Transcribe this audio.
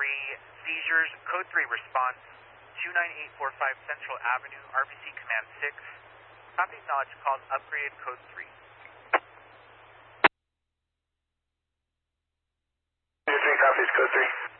seizures, code 3 response, 29845 Central Avenue, RBC Command 6. Copy, acknowledge, called upgraded code 3. Copies, code 3.